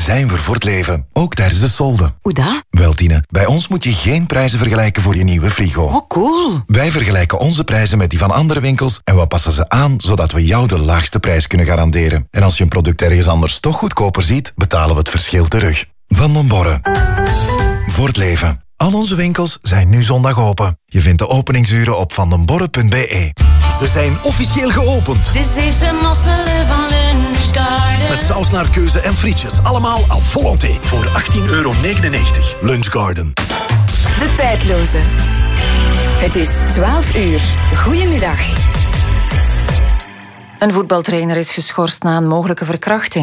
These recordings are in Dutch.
zijn we voor het leven. Ook tijdens de solden. Hoe dat? Wel, Tine, bij ons moet je geen prijzen vergelijken voor je nieuwe frigo. Oh, cool. Wij vergelijken onze prijzen met die van andere winkels en we passen ze aan zodat we jou de laagste prijs kunnen garanderen. En als je een product ergens anders toch goedkoper ziet, betalen we het verschil terug. Van den Borre. Voor het leven. Al onze winkels zijn nu zondag open. Je vindt de openingsuren op vandenborre.be. Ze zijn officieel geopend. Het is eerste mosselen van Lunchgarden. Met saus naar keuze en frietjes. Allemaal à volonté. Voor €18,99. Lunchgarden. De tijdloze. Het is 12 uur. Goedemiddag. Een voetbaltrainer is geschorst na een mogelijke verkrachting.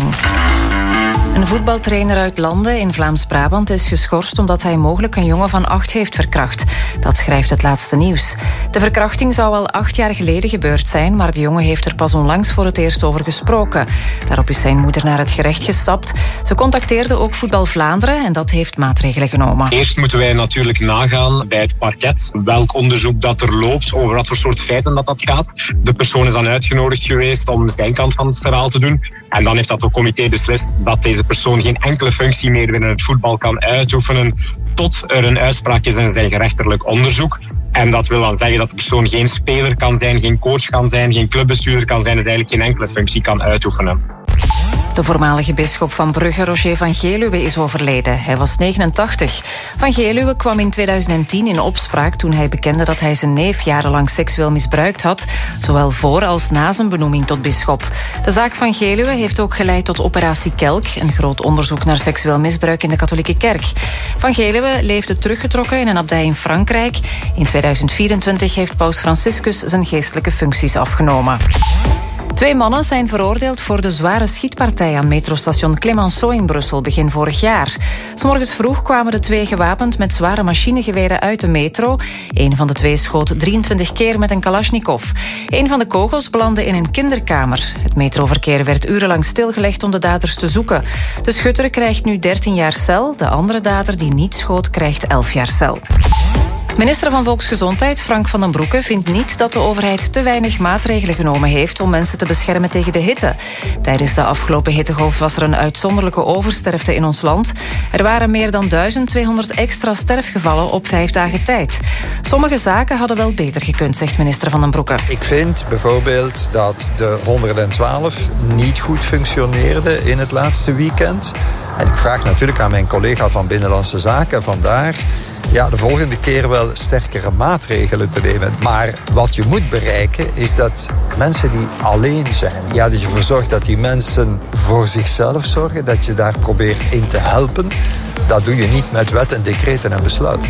Een voetbaltrainer uit Landen in Vlaams-Brabant is geschorst omdat hij mogelijk een jongen van 8 heeft verkracht. Dat schrijft het laatste nieuws. De verkrachting zou al 8 jaar geleden gebeurd zijn, maar de jongen heeft er pas onlangs voor het eerst over gesproken. Daarop is zijn moeder naar het gerecht gestapt. Ze contacteerde ook Voetbal Vlaanderen en dat heeft maatregelen genomen. Eerst moeten wij natuurlijk nagaan bij het parket welk onderzoek dat er loopt, over wat voor soort feiten dat gaat. De persoon is dan uitgenodigd geweest om zijn kant van het verhaal te doen. En dan heeft dat comité beslist dat deze persoon geen enkele functie meer binnen het voetbal kan uitoefenen tot er een uitspraak is in zijn gerechtelijk onderzoek. En dat wil dan zeggen dat de persoon geen speler kan zijn, geen coach kan zijn, geen clubbestuurder kan zijn, en eigenlijk geen enkele functie kan uitoefenen. De voormalige bisschop van Brugge, Roger van Geluwe, is overleden. Hij was 89. Van Geluwe kwam in 2010 in opspraak toen hij bekende dat hij zijn neef jarenlang seksueel misbruikt had, zowel voor als na zijn benoeming tot bisschop. De zaak van Geluwe heeft ook geleid tot Operatie Kelk, een groot onderzoek naar seksueel misbruik in de katholieke kerk. Van Geluwe leefde teruggetrokken in een abdij in Frankrijk. In 2024 heeft paus Franciscus zijn geestelijke functies afgenomen. 2 mannen zijn veroordeeld voor de zware schietpartij aan metrostation Clemenceau in Brussel begin vorig jaar. 's Morgens vroeg kwamen de 2 gewapend met zware machinegeweren uit de metro. Een van de 2 schoot 23 keer met een Kalashnikov. Een van de kogels belandde in een kinderkamer. Het metroverkeer werd urenlang stilgelegd om de daders te zoeken. De schutter krijgt nu 13 jaar cel. De andere dader die niet schoot krijgt 11 jaar cel. Minister van Volksgezondheid Frank van den Broeke vindt niet dat de overheid te weinig maatregelen genomen heeft om mensen te beschermen tegen de hitte. Tijdens de afgelopen hittegolf was er een uitzonderlijke oversterfte in ons land. Er waren meer dan 1200 extra sterfgevallen op 5 dagen tijd. Sommige zaken hadden wel beter gekund, zegt minister van den Broeke. Ik vind bijvoorbeeld dat de 112 niet goed functioneerde in het laatste weekend. En ik vraag natuurlijk aan mijn collega van Binnenlandse Zaken vandaar de volgende keer wel sterkere maatregelen te nemen. Maar wat je moet bereiken is dat mensen die alleen zijn, dat je ervoor zorgt dat die mensen voor zichzelf zorgen, dat je daar probeert in te helpen. Dat doe je niet met wet en decreten en besluiten.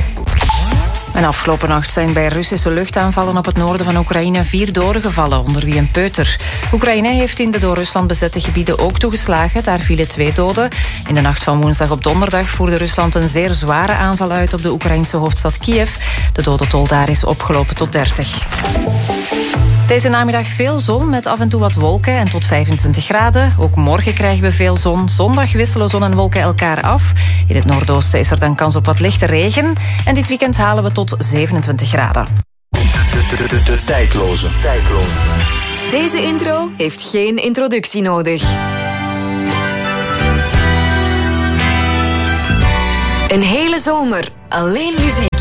En afgelopen nacht zijn bij Russische luchtaanvallen op het noorden van Oekraïne 4 doden gevallen, onder wie een peuter. Oekraïne heeft in de door Rusland bezette gebieden ook toegeslagen. Daar vielen 2 doden. In de nacht van woensdag op donderdag voerde Rusland een zeer zware aanval uit op de Oekraïnse hoofdstad Kiev. De dodentol daar is opgelopen tot 30. Deze namiddag veel zon met af en toe wat wolken en tot 25 graden. Ook morgen krijgen we veel zon. Zondag wisselen zon en wolken elkaar af. In het noordoosten is er dan kans op wat lichte regen. En dit weekend halen we tot 27 graden. De tijdloze. Deze intro heeft geen introductie nodig. Een hele zomer alleen muziek.